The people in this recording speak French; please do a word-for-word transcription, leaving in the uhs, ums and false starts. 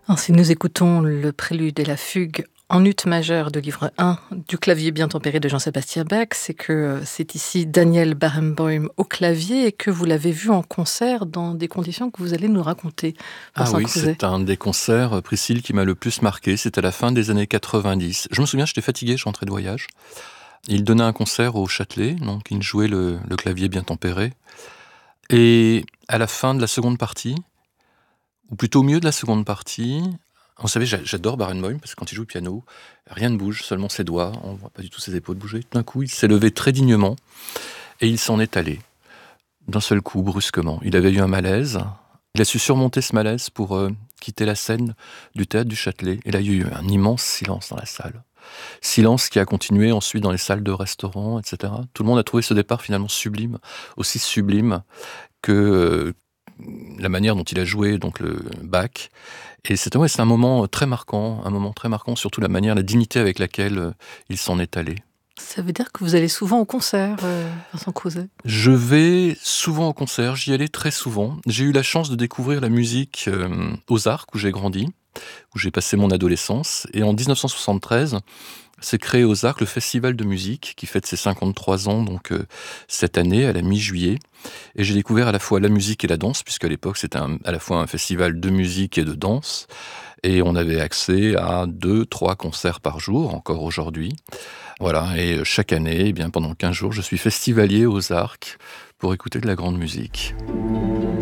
Ainsi, nous écoutons le prélude et la fugue en ut majeur de livre un du clavier bien tempéré de Jean-Sébastien Bach. C'est que c'est ici Daniel Barenboim au clavier et que vous l'avez vu en concert dans des conditions que vous allez nous raconter. Ah Vincent oui, Crouzet. c'est un des concerts, Priscille, qui m'a le plus marqué. C'était à la fin des années quatre-vingt-dix. Je me souviens, j'étais fatigué, je rentrais de voyage. Il donnait un concert au Châtelet, donc il jouait le, le clavier bien tempéré. Et à la fin de la seconde partie, ou plutôt au milieu de la seconde partie, vous savez, j'a- j'adore Barenboim, parce que quand il joue le piano, rien ne bouge, seulement ses doigts, on ne voit pas du tout ses épaules bouger. Tout d'un coup, il s'est levé très dignement, et il s'en est allé, d'un seul coup, brusquement. Il avait eu un malaise, il a su surmonter ce malaise pour euh, quitter la scène du théâtre du Châtelet, et là, il y a eu un immense silence dans la salle. Silence qui a continué ensuite dans les salles de restaurants, et cetera. Tout le monde a trouvé ce départ finalement sublime, aussi sublime que euh, la manière dont il a joué donc le Bach. Et c'est ouais, c'est un moment très marquant, un moment très marquant, surtout la manière, la dignité avec laquelle euh, il s'en est allé. Ça veut dire que vous allez souvent au concert, euh, Vincent Crouzet. Je vais souvent au concert, j'y allais très souvent. J'ai eu la chance de découvrir la musique euh, aux Arcs, où j'ai grandi, où j'ai passé mon adolescence. Et en dix-neuf cent soixante-treize, s'est créé aux Arcs le Festival de musique, qui fête ses cinquante-trois ans, donc euh, cette année, à la mi-juillet. Et j'ai découvert à la fois la musique et la danse, puisqu'à l'époque, c'était un- à la fois un festival de musique et de danse. Et on avait accès à deux, trois concerts par jour, encore aujourd'hui. Voilà, et chaque année, eh bien, pendant quinze jours, je suis festivalier aux Arcs pour écouter de la grande musique.